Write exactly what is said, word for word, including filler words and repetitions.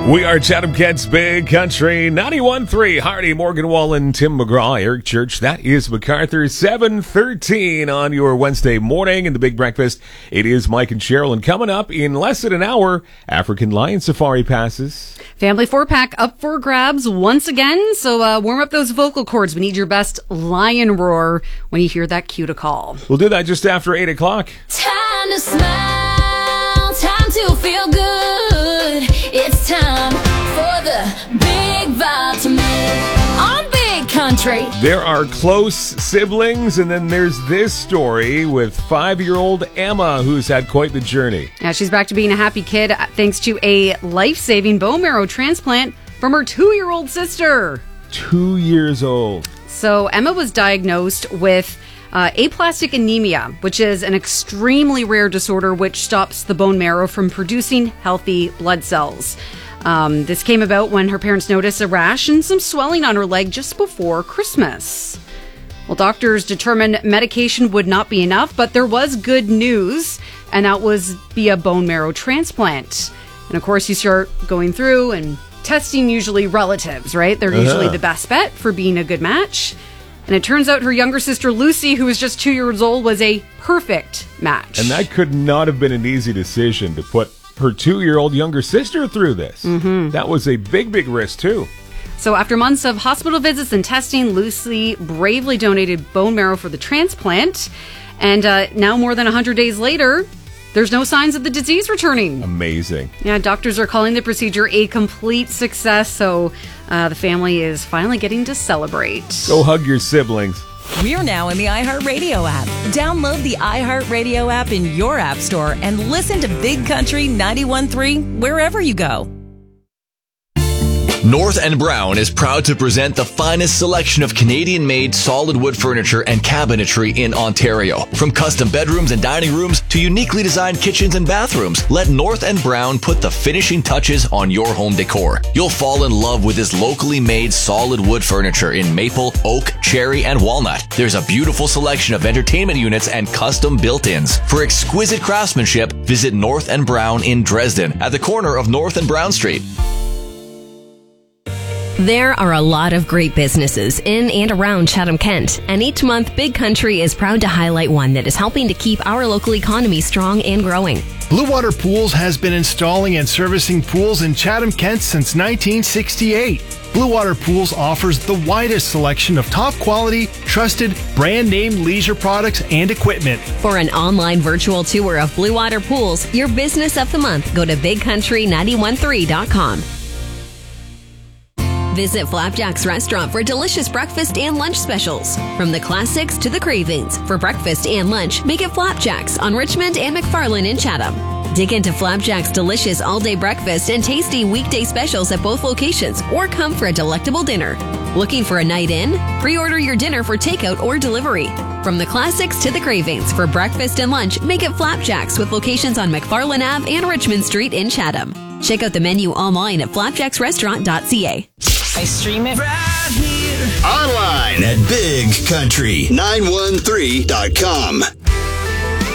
We are Chatham-Kent's Big Country, ninety-one point three. Hardy, Morgan Wallen, Tim McGraw, Eric Church. That is MacArthur, seven thirteen on your Wednesday morning in the Big Breakfast. It is Mike and Cheryl, and coming up in less than an hour, African Lion Safari passes. Family four-pack up for grabs once again, so uh, warm up those vocal cords. We need your best lion roar when you hear that cue to call. We'll do that just after eight o'clock. Time to smile, time to feel good. It's time for the Big Vitamin on Big Country. There are close siblings, and then there's this story with five-year-old Emma, who's had quite the journey. Yeah, she's back to being a happy kid thanks to a life-saving bone marrow transplant from her two-year-old sister. Two years old. So Emma was diagnosed with Uh, aplastic anemia, which is an extremely rare disorder which stops the bone marrow from producing healthy blood cells. Um, this came about when her parents noticed a rash and some swelling on her leg just before Christmas. Well, doctors determined medication would not be enough, but there was good news, and that was via bone marrow transplant. And of course, you start going through and testing usually relatives, right? They're usually Uh-huh. the best bet for being a good match. And it turns out her younger sister, Lucy, who was just two years old, was a perfect match. And that could not have been an easy decision to put her two-year-old younger sister through this. Mm-hmm. That was a big, big risk, too. So after months of hospital visits and testing, Lucy bravely donated bone marrow for the transplant. And uh, now, more than one hundred days later, there's no signs of the disease returning. Amazing. Yeah, doctors are calling the procedure a complete success, so uh, the family is finally getting to celebrate. Go hug your siblings. We're now in the iHeartRadio app. Download the iHeartRadio app in your app store and listen to Big Country ninety-one point three wherever you go. North and Brown is proud to present the finest selection of Canadian-made solid wood furniture and cabinetry in Ontario. From custom bedrooms and dining rooms to uniquely designed kitchens and bathrooms, let North and Brown put the finishing touches on your home decor. You'll fall in love with this locally made solid wood furniture in maple, oak, cherry, and walnut. There's a beautiful selection of entertainment units and custom built-ins. For exquisite craftsmanship, visit North and Brown in Dresden at the corner of North and Brown Street. There are a lot of great businesses in and around Chatham-Kent, and each month Big Country is proud to highlight one that is helping to keep our local economy strong and growing. Blue Water Pools has been installing and servicing pools in Chatham-Kent since nineteen sixty-eight. Blue Water Pools offers the widest selection of top quality, trusted, brand name leisure products and equipment. For an online virtual tour of Blue Water Pools, your business of the month, go to big country nine one three dot com. Visit Flapjack's Restaurant for delicious breakfast and lunch specials. From the classics to the cravings, for breakfast and lunch, make it Flapjack's on Richmond and McFarland in Chatham. Dig into Flapjack's delicious all-day breakfast and tasty weekday specials at both locations, or come for a delectable dinner. Looking for a night in? Pre-order your dinner for takeout or delivery. From the classics to the cravings, for breakfast and lunch, make it Flapjack's with locations on McFarland Avenue and Richmond Street in Chatham. Check out the menu online at flapjacks restaurant dot c a. I stream it right here online at big country nine one three dot com.